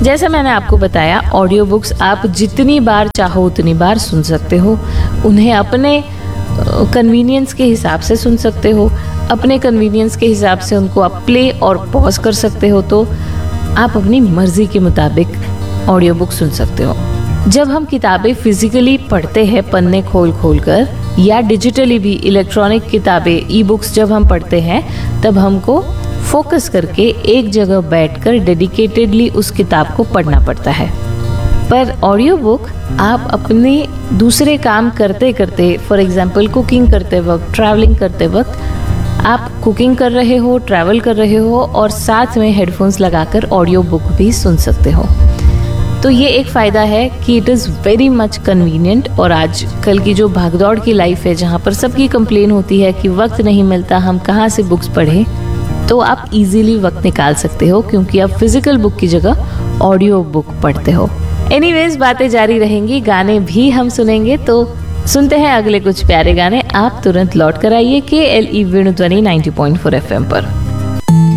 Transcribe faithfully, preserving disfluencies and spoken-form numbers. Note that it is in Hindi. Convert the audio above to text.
जैसा मैंने आपको बताया, ऑडियो बुक्स आप जितनी बार चाहो उतनी बार सुन सकते हो। उन्हें अपने कन्वीनियंस के हिसाब से सुन सकते हो। अपने कन्वीनियंस के हिसाब से उनको आप प्ले और पॉज कर सकते हो। तो आप अपनी मर्जी के मुताबिक ऑडियो बुक सुन सकते हो। जब हम किताबें फिजिकली पढ़ते हैं पन्ने खोल खोल कर, या डिजिटली भी इलेक्ट्रॉनिक किताबें ई बुक्स जब हम पढ़ते हैं, तब हमको फोकस करके एक जगह बैठकर डेडिकेटेडली उस किताब को पढ़ना पड़ता है। पर ऑडियो बुक आप अपने दूसरे काम करते करते, फॉर एग्जांपल कुकिंग करते वक्त, ट्रैवलिंग करते वक्त, आप कुकिंग कर रहे हो, ट्रैवल कर रहे हो और साथ में हेडफोन्स लगाकर ऑडियो बुक भी सुन सकते हो। तो ये एक फ़ायदा है कि it is very much convenient. और आज कल की जो भागदौड़ की लाइफ है, जहाँ पर सबकी कंप्लेन होती है कि वक्त नहीं मिलता, हम कहाँ से बुक्स पढ़ें, तो आप इजीली वक्त निकाल सकते हो क्योंकि आप फिजिकल बुक की जगह ऑडियो बुक पढ़ते हो। एनीवेज, बातें जारी रहेंगी, गाने भी हम सुनेंगे। तो सुनते हैं अगले कुछ प्यारे गाने। आप तुरंत लौट कर आइए के L E वेणुध्वनि ninety point four F M पर।